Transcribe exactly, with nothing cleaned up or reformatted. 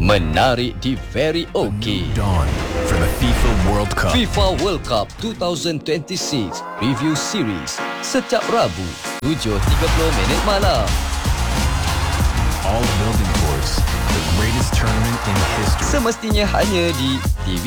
Menarik di Very OK. Dawn for the FIFA World Cup. FIFA World Cup dua ribu dua puluh enam Review Series setiap Rabu tujuh tiga puluh minit malam. All building towards the greatest tournament in history. Semestinya hanya di T V